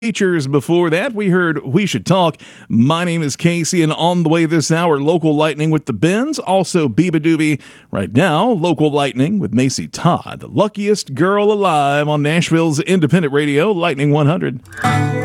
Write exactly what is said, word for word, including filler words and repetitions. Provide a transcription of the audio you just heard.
Features before that, we heard We Should Talk. My name is Casey, and on the way this hour, Local Lightning with the Bends, also Biba Doobie. Right now, Local Lightning with Macy Todd, the luckiest girl alive on Nashville's independent radio, Lightning one hundred.